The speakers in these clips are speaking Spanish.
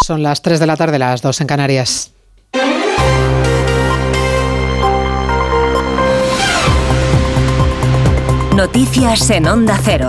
Son las 3 de la tarde, las 2 en Canarias. Noticias en Onda Cero.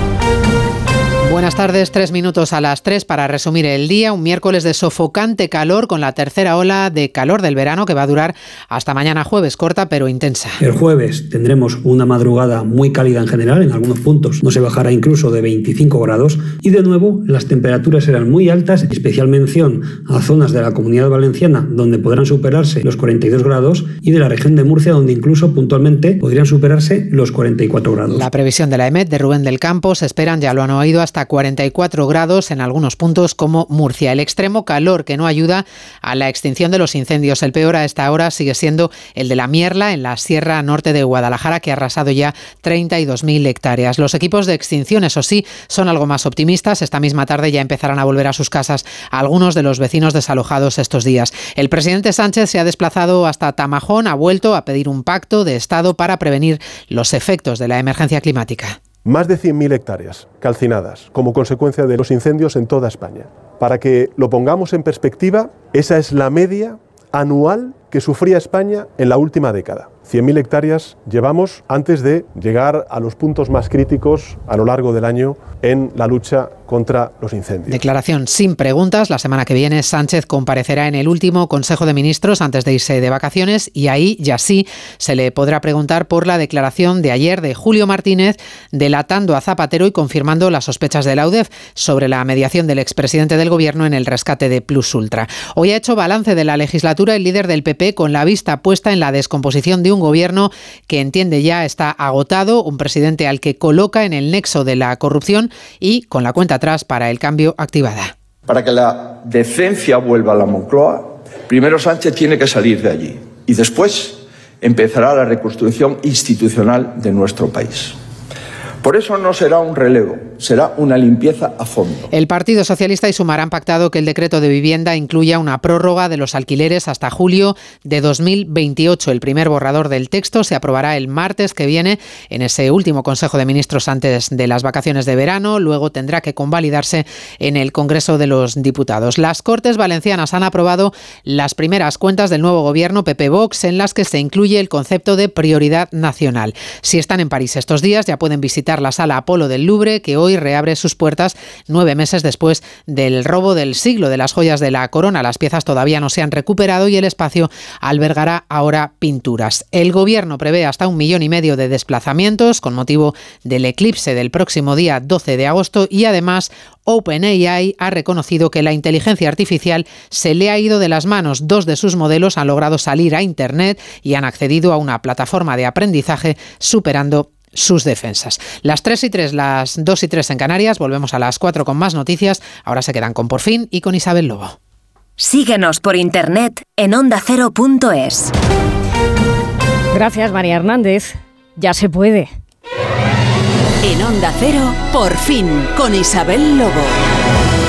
Buenas tardes, 3 minutos a las 3 para resumir el día. Un miércoles de sofocante calor con la tercera ola de calor del verano que va a durar hasta mañana jueves, corta pero intensa. El jueves tendremos una madrugada muy cálida en general, en algunos puntos no se bajará incluso de 25 grados y de nuevo las temperaturas serán muy altas, especial mención a zonas de la Comunidad Valenciana donde podrán superarse los 42 grados y de la región de Murcia donde incluso puntualmente podrían superarse los 44 grados. La previsión de la EMET de Rubén del Campo se esperan, ya lo han oído, hasta 44 grados en algunos puntos como Murcia. El extremo calor que no ayuda a la extinción de los incendios. El peor a esta hora sigue siendo el de la Mierla en la Sierra Norte de Guadalajara, que ha arrasado ya 32.000 hectáreas. Los equipos de extinción, eso sí, son algo más optimistas. Esta misma tarde ya empezarán a volver a sus casas a algunos de los vecinos desalojados estos días. El presidente Sánchez se ha desplazado hasta Tamajón, ha vuelto a pedir un pacto de Estado para prevenir los efectos de la emergencia climática. Más de 100.000 hectáreas calcinadas como consecuencia de los incendios en toda España. Para que lo pongamos en perspectiva, esa es la media anual que sufría España en la última década. 100.000 hectáreas llevamos antes de llegar a los puntos más críticos a lo largo del año en la lucha contra los incendios. Declaración sin preguntas. La semana que viene Sánchez comparecerá en el último Consejo de Ministros antes de irse de vacaciones y ahí ya sí se le podrá preguntar por la declaración de ayer de Julio Martínez delatando a Zapatero y confirmando las sospechas de la UDEF sobre la mediación del expresidente del Gobierno en el rescate de Plus Ultra. Hoy ha hecho balance de la legislatura el líder del PP con la vista puesta en la descomposición de un Gobierno que entiende ya está agotado, un presidente al que coloca en el nexo de la corrupción y con la cuenta atrás para el cambio activada. Para que la decencia vuelva a la Moncloa, primero Sánchez tiene que salir de allí y después empezará la reconstrucción institucional de nuestro país. Por eso no será un relevo, será una limpieza a fondo. El Partido Socialista y Sumar han pactado que el decreto de vivienda incluya una prórroga de los alquileres hasta julio de 2028. El primer borrador del texto se aprobará el martes que viene en ese último Consejo de Ministros antes de las vacaciones de verano. Luego tendrá que convalidarse en el Congreso de los Diputados. Las Cortes Valencianas han aprobado las primeras cuentas del nuevo gobierno PP-Vox en las que se incluye el concepto de prioridad nacional. Si están en París estos días ya pueden visitar la Sala Apolo del Louvre, que hoy reabre sus puertas 9 meses después del robo del siglo de las joyas de la corona. Las piezas todavía no se han recuperado y el espacio albergará ahora pinturas. El Gobierno prevé hasta 1,5 millones de desplazamientos con motivo del eclipse del próximo día 12 de agosto y además OpenAI ha reconocido que la inteligencia artificial se le ha ido de las manos. 2 de sus modelos han logrado salir a Internet y han accedido a una plataforma de aprendizaje superando sus defensas. Las 3:03, las 2:03 en Canarias. Volvemos a las 4 con más noticias. Ahora se quedan con Por Fin y con Isabel Lobo. Síguenos por internet en ondacero.es. Gracias, María Hernández. Ya se puede. En Onda Cero, Por Fin, con Isabel Lobo.